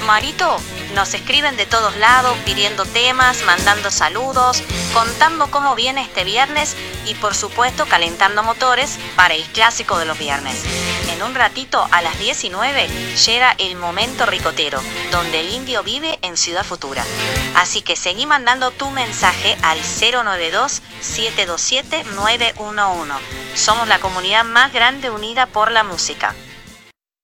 Marito, nos escriben de todos lados pidiendo temas, mandando saludos, contando cómo viene este viernes y por supuesto calentando motores para el clásico de los viernes. En un ratito a las 19 llega el momento ricotero, donde el indio vive en Ciudad Futura. Así que seguí mandando tu mensaje al 092-727-911. Somos la comunidad más grande unida por la música.